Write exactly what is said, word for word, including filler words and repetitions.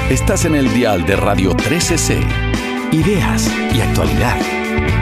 Estás en el dial de Radio trece C. Ideas y actualidad.